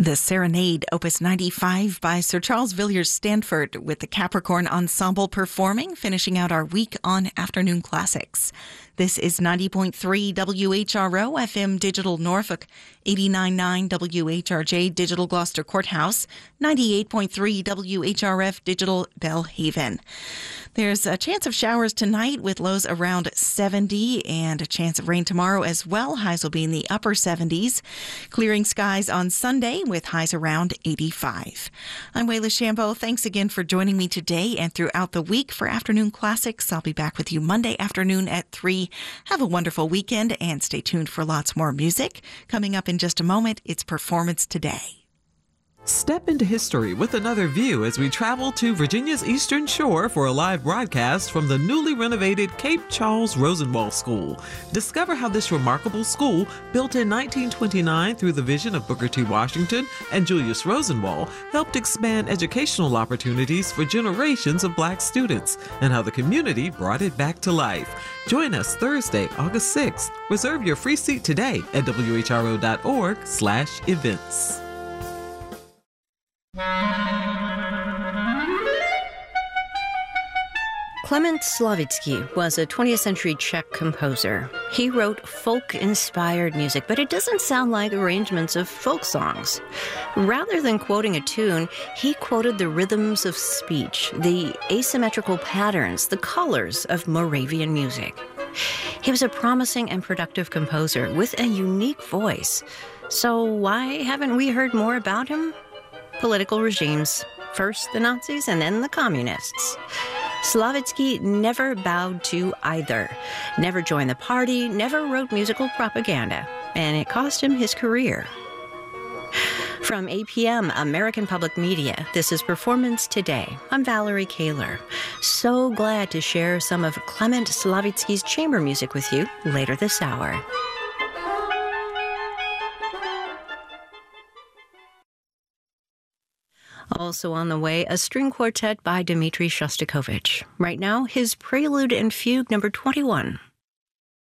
The Serenade, Opus 95 by Sir Charles Villiers Stanford, with the Capricorn Ensemble performing, finishing out our week on Afternoon Classics. This is 90.3 WHRO FM Digital Norfolk, 89.9 WHRJ Digital Gloucester Courthouse, 98.3 WHRF Digital Belhaven. There's a chance of showers tonight with lows around 70 and a chance of rain tomorrow as well. Highs will be in the upper 70s. Clearing skies on Sunday with highs around 85. I'm Wayla Shambo. Thanks again for joining me today and throughout the week for Afternoon Classics. I'll be back with you Monday afternoon at 3. Have a wonderful weekend and stay tuned for lots more music. Coming up in just a moment, it's Performance Today. Step into history with another view as we travel to Virginia's Eastern Shore for a live broadcast from the newly renovated Cape Charles Rosenwald School. Discover how this remarkable school, built in 1929 through the vision of Booker T. Washington and Julius Rosenwald, helped expand educational opportunities for generations of Black students, and how the community brought it back to life. Join us Thursday, August 6th. Reserve your free seat today at whro.org/events. Klement Slavitsky was a 20th century Czech composer. He wrote folk-inspired music, but it doesn't sound like arrangements of folk songs. Rather than quoting a tune, he quoted the rhythms of speech, the asymmetrical patterns, the colors of Moravian music. He was a promising and productive composer with a unique voice. So why haven't we heard more about him? Political regimes, first the Nazis and then the communists. Slavitsky never bowed to either, never joined the party, never wrote musical propaganda, and it cost him his career. From APM, American Public Media, this is Performance Today. I'm Valerie Kaler. So glad to share some of Klement Slavitsky's chamber music with you later this hour. Also on the way, a string quartet by Dmitri Shostakovich. Right now, his Prelude and Fugue number 21.